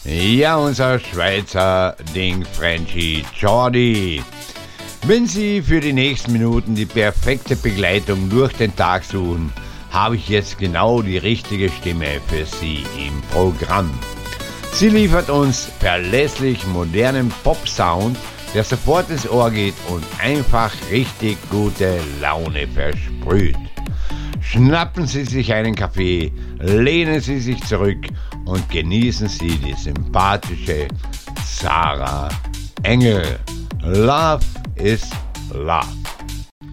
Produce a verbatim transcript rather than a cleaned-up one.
Ja, unser Schweizer Ding Frenchie Jordi. Wenn Sie für die nächsten Minuten die perfekte Begleitung durch den Tag suchen, habe ich jetzt genau die richtige Stimme für Sie im Programm. Sie liefert uns verlässlich modernen Pop-Sound, der sofort ins Ohr geht und einfach richtig gute Laune versprüht. Schnappen Sie sich einen Kaffee, lehnen Sie sich zurück und genießen Sie die sympathische Sarah Engel. Love is love.